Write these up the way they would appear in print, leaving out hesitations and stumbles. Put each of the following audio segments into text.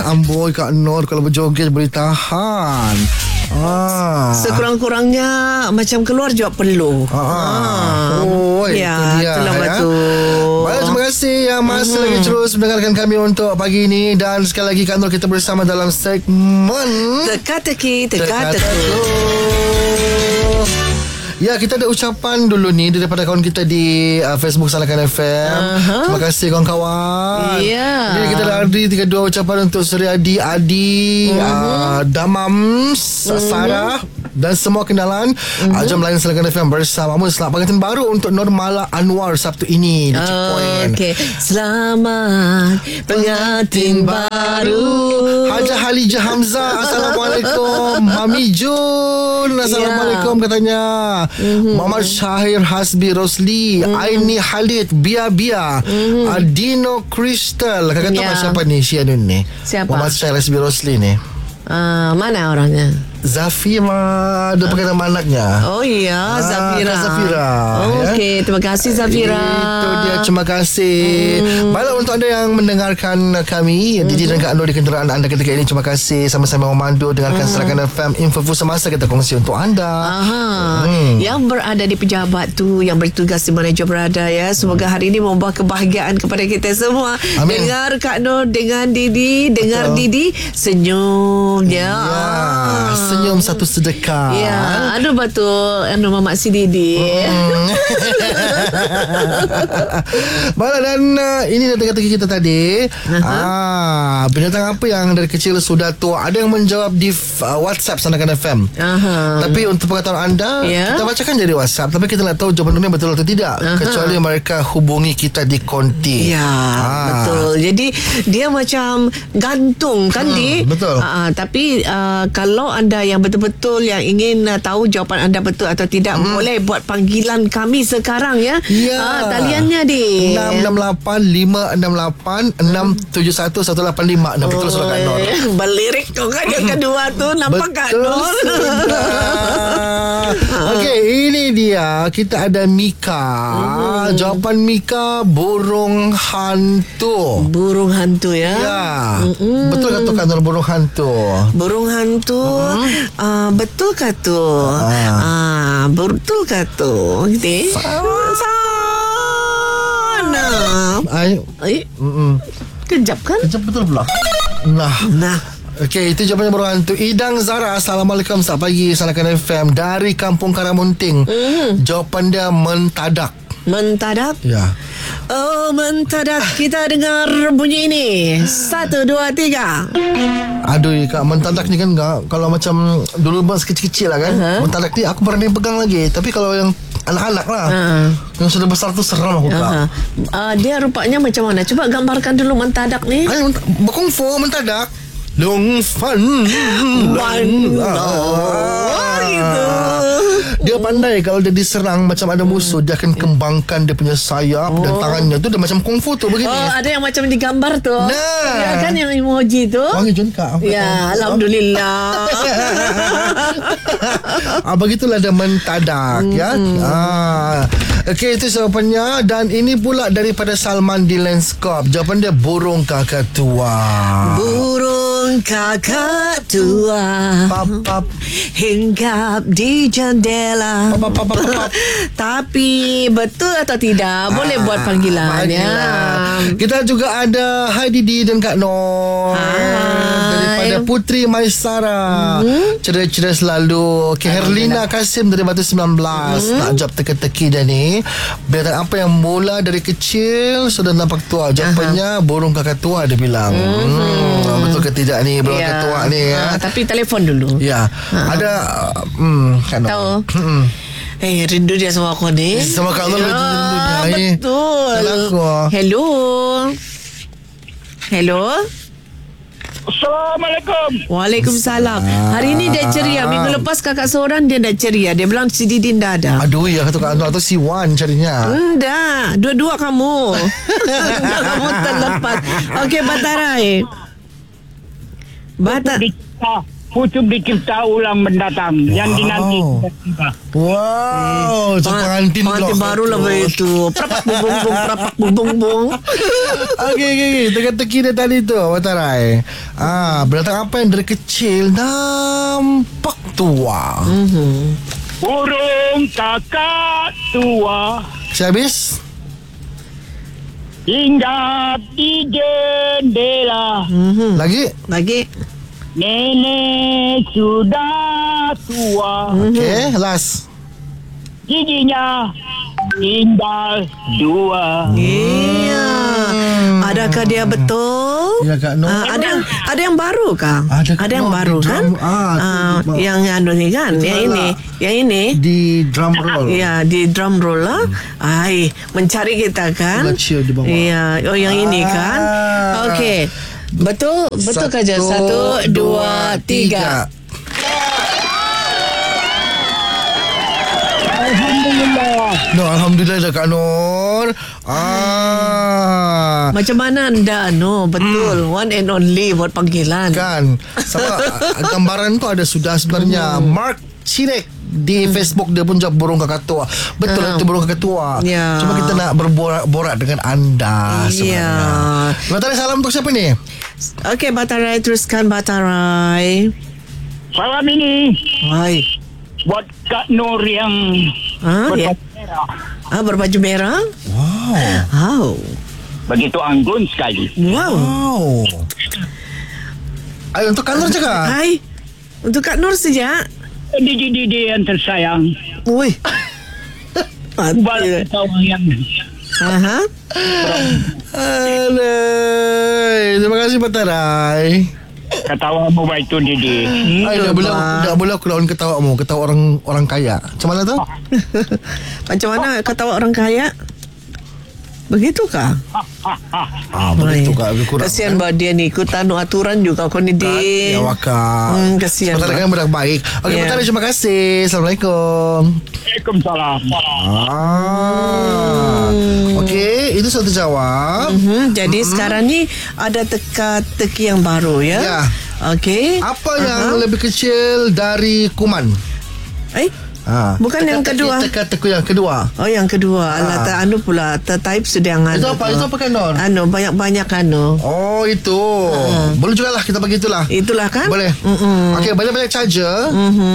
Amboi Kak Nur, kalau berjoget boleh tahan. Sekurang-kurangnya macam keluar juga perlu. Oh, ya, itu dia. itulah betul. Baik, terima kasih yang masih lagi terus mendengarkan kami untuk pagi ini. Dan sekali lagi Kak Nur, kita bersama dalam segmen Teka-teki. Ya, kita ada ucapan dulu ni daripada kawan kita di Facebook Salakan FM. Terima kasih kawan-kawan. Ya. Jadi kita dah ada 3 ucapan untuk Suryadi, Adi, Damam, Sarah dan semua kenalan. Jom layan Salakan FM bersamamu. Selamat pengantin baru untuk Normala Anwar Sabtu ini di Checkpoint. Okey. Selamat pengantin baru. Haja Halijah Hamzah, Assalamualaikum. Mami Jun, Assalamualaikum katanya. Muhammad Syahir Hasbi Rosli, Aini Khalid, Bia, Dino Crystal. Kakak tahu siapa ni Syianun ni? Siapa? Muhammad Syahir Hasbi Rosli ni. Mana orangnya? Zafira, dia pakai nama anaknya. Oh iya, Zafira. Zafira. Okey, terima kasih Zafira. Itu dia, terima kasih. Baiklah, untuk anda yang mendengarkan kami, Didi dan Kak Nur di kenderaan anda ketika ini, terima kasih. Sama-sama memandu dengarkan Salakan FM. Info semasa kita kongsi untuk anda. Yang berada di pejabat tu, yang bertugas di mana je berada ya. Semoga hari ini membawa kebahagiaan kepada kita semua. Amin. Dengar Kak Nur, dengan Didi, dengar Didi, senyum ya. Senyum satu sedekah. Ya, aduh betul. Mamak si Didi. Baiklah, dan ini teka-teki kita tadi. Binatang apa yang dari kecil sudah tua? Ada yang menjawab di WhatsApp Salakan FM. Tapi untuk pengetahuan anda, kita bacakan dari WhatsApp, tapi kita nak tahu jawapan betul atau tidak. Kecuali mereka hubungi kita di konti. Ya, betul. Jadi dia macam gantung kan betul. Tapi kalau anda yang betul-betul yang ingin tahu jawapan anda betul atau tidak, boleh buat panggilan kami sekarang ya. Taliannya di 668-668-671-185. Betul surah Kak Nur. Berlirik kau kan yang kedua tu. Nampak Kak Nur? Okey, ini dia. Kita ada Mika. Jawapan Mika, burung hantu. Burung hantu ya. Betul kata Kak Nur, burung hantu. Burung hantu. Betul kah tu? Betul kah tu? Sana. Kejap kan? Kejap betul pula. Nah. Okey, itu jawapannya burung hantu. Idang Zara, Assalamualaikum, selamat pagi Salakan FM dari Kampung Karamunting. Jawapan dia mentadak. Mentadak? Ya. Oh, mentadak. Kita dengar bunyi ini. 1, 2, 3. Aduh Kak, mentadak ni kan kalau macam dulu masa kecil-kecil lah kan. Mentadak ni aku pernah pegang lagi. Tapi kalau yang anak-anak lah, yang sudah besar tu seram aku Kak. Dia rupanya macam mana? Cuba gambarkan dulu mentadak ni. Berkungfu mentadak. Long fun. Gitu. Dia pandai kalau dia diserang macam ada musuh, dia akan kembangkan dia punya sayap dan tangannya tu dah macam kungfu tu begini. Ada yang macam digambar tu. Ya kan, yang emoji tu. Wangi Jun Kak. Ya, alhamdulillah. Begitulah dia mentadak ya. Okey, itu jawapannya. Dan ini pula daripada Salman di Lenskop. Jawapan dia burung kakak tua. Burung kakak tua hinggap di jendela. Tapi betul atau tidak, boleh buat panggilan ya. Kita juga ada Hai Didi dan Kak Nur. Daripada Putri Maisara. Ceria-ceria selalu. Okay, Herlina Kasim dari Batu 19. Nak jawab teka-teki dah ni. Binatang apa yang mula dari kecil sudah nampak tua? Jawapannya burung kakak tua, dia bilang. Betul ke tidak ni burung kakak tua ni ya? Tapi telefon dulu. Ya. Ada Kak Nur. Tahu. Rindu dia sama aku ni. Sama Kak Nur rindu dia. Betul. Hello. Assalamualaikum. Waalaikumsalam. Hari ni dia ceria. Minggu lepas kakak seorang dia dah ceria. Dia bilang si Didin dah ada. Aduh ya, kata Kak Nur atau si Wan carinya. Dah. Dua-dua kamu. Kamu terlepas. Okey, Batarai. Putu dicipta ulang mendatang yang dinanti tiba. Wow, pengantin baru lah itu. Prapak bubung. Okey. Teka-teki dia tadi tu, Matarai. Binatang apa yang dari kecil nampak tua? Burung kakak tua Saya habis. hinggap di jendela. Lagi. Nenek sudah tua. Okey, last. Giginya tinggal 2. Iya. Adakah dia betul? Ya, Kak Nur. Ada yang baru kah? Ada yang baru kan? Yang ni kan? Yang ini. Di drum roll. Ya, di drum roll lah. Mencari kita kan? Cheer di bawah. Iya, yang ini kan? Okey. Betul Kaja. 1, 2, 3. Alhamdulillah dah Kak Nur. Macam mana anda betul one and only buat panggilan Kan. Sama gambaran tu ada sudah sebenarnya. Mark Cirek di Facebook dia pun jawab burung kakatua. Betul itu burung kakatua. Ya. Cuma kita nak berborak dengan anda sebenarnya. Batarai, salam untuk siapa ni? Okey, Batarai, teruskan Batarai. Salam ini Hai. buat Kak Nur yang Ya. merah. Berbaju merah. Wow. Begitu anggun sekali. Wow. Ayo untuk Kak Nur cakap. Hai. Untuk Kak Nur saja. Didi yang tersayang. Woi. Balik tahu yang Aduh. Terima kasih Batarai. ketawamu baik tu Didi. Dah boleh aku lawan ketawamu. Ketawa orang kaya. Macam mana tu? Macam mana ketawa orang kaya? Begitukah? Begitu Kak. Kasihan dia ni ikut aturan juga kau ni Ya wakak. Kasihan. Batarai kan budak baik. Okey, Batarai, terima kasih. Assalamualaikum. Waalaikumsalam. Okey, itu satu jawab. Jadi sekarang ni ada teka-teki yang baru ya. Ya. Okey. Apa yang lebih kecil dari kuman? Bukan yang kedua. Teka-teki yang kedua. Oh, yang kedua. Alah, pula. Type sedang Itu apa? Itu apa kan, Nur? Banyak Oh, itu. Boleh jugalah kita bagi itulah. Itulah kan? Boleh. Okey, banyak-banyak charger.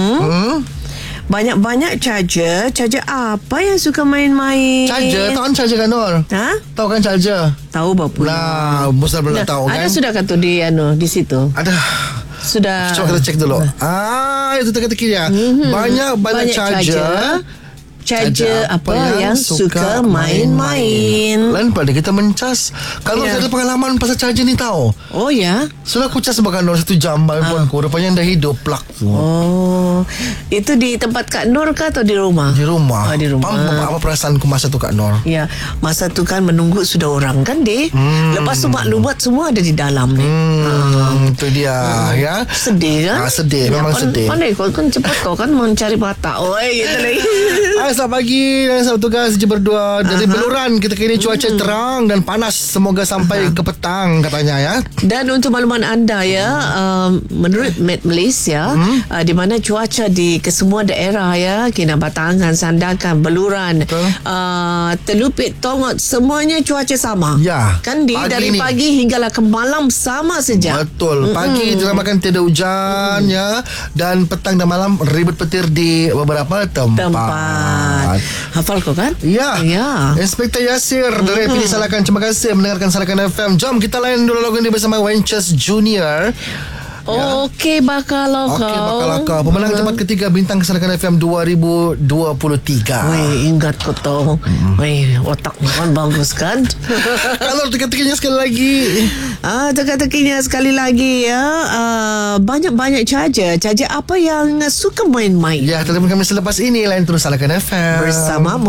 Banyak-banyak charger. Charger apa yang suka main-main? Charger, tahu kan charger kan, Nur? Tahu kan charger? Tahu bapa. Nah, besar belum tahu kan? Ada sudah kata di situ. Ada. Sudah. Coba kita cek dulu. Itu teka-teki dia. Banyak charger. Charger apa yang suka main-main. Lain pada kita mencas. Kalau saya ada pengalaman pasal charger ni tahu. Oh ya. Sudah aku cas bahkan 1 jam handphoneku. Rupanya dah hidup plug tu. Oh. Itu di tempat Kak Nur kah atau di rumah? Di rumah. Di rumah. Apa perasaanku masa tu Kak Nur? Ya, masa tu kan menunggu sudah orang kan Lepas tu maklumat semua ada di dalam ni. Itu dia ya. Sedih kan? Sedih, memang sedih. Pandai kau kan cepat kau kan mencari bata. Gitu lagi. Selamat pagi dan selamat tugas je berdua. Dari Beluran kita kini cuaca terang dan panas. Semoga sampai ke petang katanya ya. Dan untuk makluman anda ya, menurut Met Malaysia, di mana cuaca di kesemua daerah ya, Kinabatangan, Sandakan, Beluran, Telupit, Tongot, semuanya cuaca sama. Ya. Kan dari pagi hinggalah ke malam sama saja. Betul. Pagi diramakan tiada hujan ya, dan petang dan malam ribut petir di beberapa tempat. Hafal kau kan? Ya. Inspektor Yasir dari Pilih Salakan. Terima kasih mendengarkan Salakan FM. Jom kita lain dulu lagu ini bersama Wenches Junior. Okey, Bakalaka. Pemenang tempat ketiga bintang Salakan FM 2023. Ingat kau tahu. Otaknya kan bagus kan? Kalau teka-tekinya sekali lagi. Teka-tekinya sekali lagi ya. Banyak-banyak charger. Charger apa yang suka main-main? Ya, telefon kami selepas ini. Lain terus Salakan FM bersamamu.